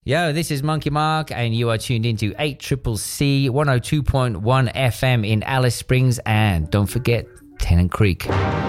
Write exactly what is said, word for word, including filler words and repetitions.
Yo, this is Monkey Mark, and you are tuned into eight C C C one oh two point one F M in Alice Springs, and don't forget Tennant Creek.